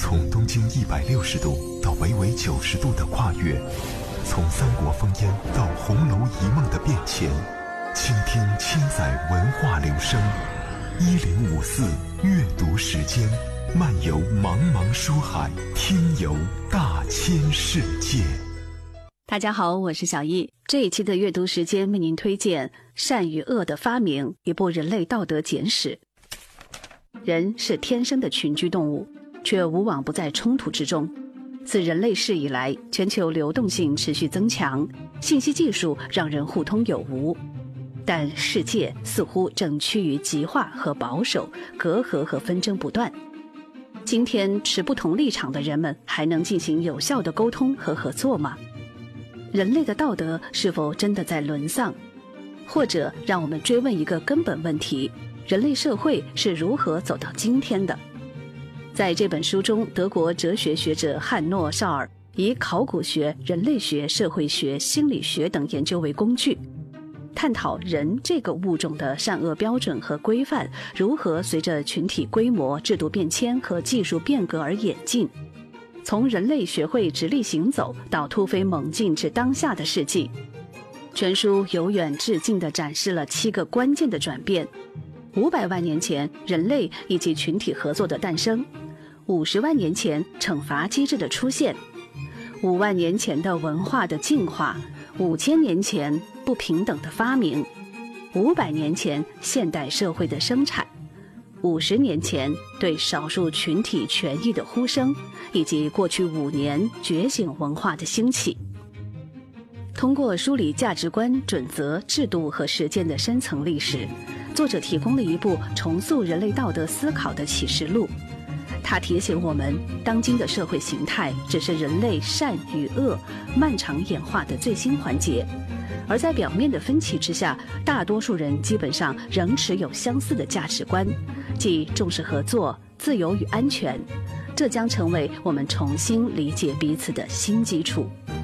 从东经160度到纬纬90度的跨越，从三国烽烟到红楼一梦的变迁，倾听千载文化流声。1054阅读时间，漫游茫茫书海，听游大千世界。 大家好，我是小易。这一期的阅读时间为您推荐《善与恶的发明》，一部人类道德简史。人是天生的群居动物，却无往不在冲突之中。自人类世以来，全球流动性持续增强，信息技术让人互通有无，但世界似乎正趋于极化和保守，隔阂和纷争不断。今天持不同立场的人们还能进行有效的沟通和合作吗？人类的道德是否真的在沦丧？或者让我们追问一个根本问题：人类社会是如何走到今天的？在这本书中，德国哲学学者汉诺·绍尔以考古学、人类学、社会学、心理学等研究为工具，探讨人这个物种的善恶标准和规范如何随着群体规模、制度变迁和技术变革而演进。从人类学会直立行走到突飞猛进至当下的世纪，全书由远至近地展示了7个关键的转变：500万年前人类以及群体合作的诞生，50万年前惩罚机制的出现，5万年前的文化的进化，5000年前不平等的发明，500年前现代社会的生产，50年前对少数群体权益的呼声，以及过去5年觉醒文化的兴起。通过梳理价值观、准则、制度和实践的深层历史，作者提供了一部重塑人类道德思考的启示录。他提醒我们，当今的社会形态只是人类善与恶漫长演化的最新环节，而在表面的分歧之下，大多数人基本上仍持有相似的价值观，即重视合作、自由与安全。这将成为我们重新理解彼此的新基础。